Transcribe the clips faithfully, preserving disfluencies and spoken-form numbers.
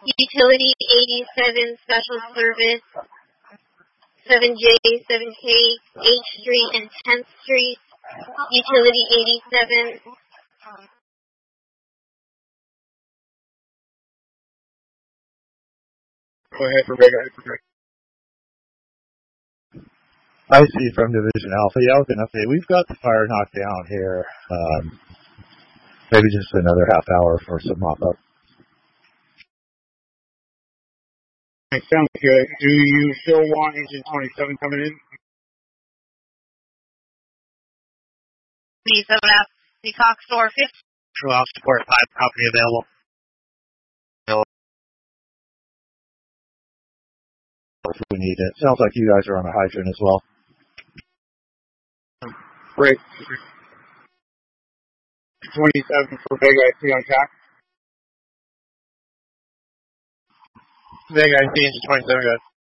Utility eighty-seven, Special Service, seven J, seven K, H Street and tenth Street. Utility eighty-seven. Go ahead for Vega. I see from Division Alpha. Yeah, with an update. We've got the fire knocked down here. Um, maybe just another half hour for some mop-up. It sounds good. Do you still want Engine twenty-seven coming in? twenty-seven F, the Cox Store fifty. True off support five, copy available. If we need it. Sounds like you guys are on a hydrant as well. Great. twenty-seven for Vega, I see on track. Vega, I see Engine twenty-seven, guys.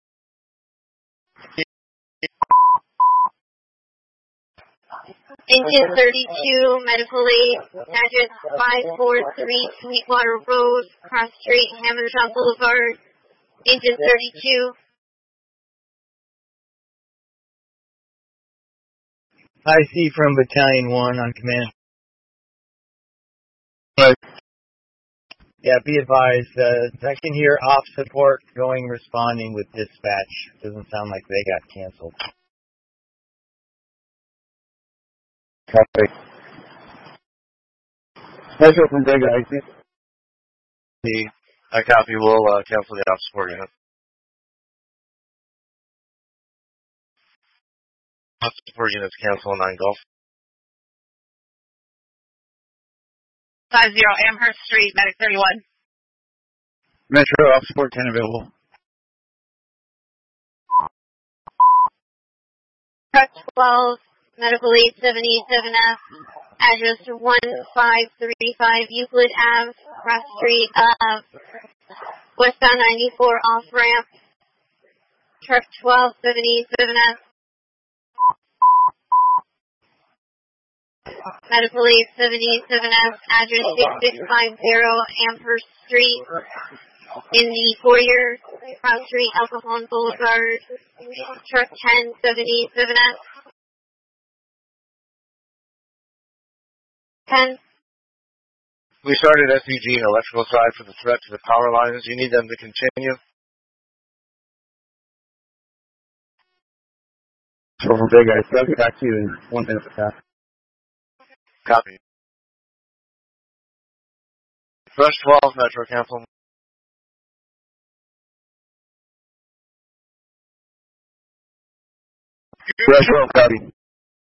Engine thirty-two, medical aid, address five forty-three Sweetwater Road, Cross Street, Hammershot Boulevard. Engine thirty-two. I see from Battalion one on command. Right. Yeah, be advised, uh, I can hear off support going responding with dispatch. Doesn't sound like they got canceled. Copy. Metro from Vega, I see. The, I copy. We'll uh, cancel the off support unit. Off support units cancel nine Golf. five zero Amherst Street, Medic thirty-one. Metro, off support ten available. Truck twelve, medical aid seventy-seven F, address one five three five Euclid Avenue, Cross Street, uh, westbound ninety-four off ramp. Truck twelve, seventy-seven F. Medical aid seventy-seven F, address six six five zero Amherst Street, in the foyer, Cross Street, Alcohol Boulevard. Truck ten, seventy-seven F. ten. We started S E G electrical side for the threat to the power lines. You need them to continue. Over Vega, I'll get back to you in one minute. Copy. Rush twelve, Metro, cancel. Rush twelve, copy.